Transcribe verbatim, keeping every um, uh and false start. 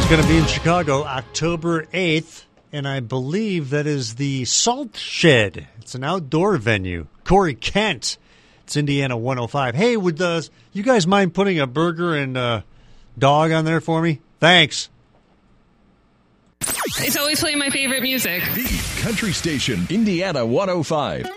Going to be in Chicago October eighth, and I believe that is the Salt Shed. It's an outdoor venue. Corey Kent, it's Indiana one oh five. Hey, would uh, you guys mind putting a burger and uh, dog on there for me? Thanks. It's always playing my favorite music. The Country Station, Indiana one oh five.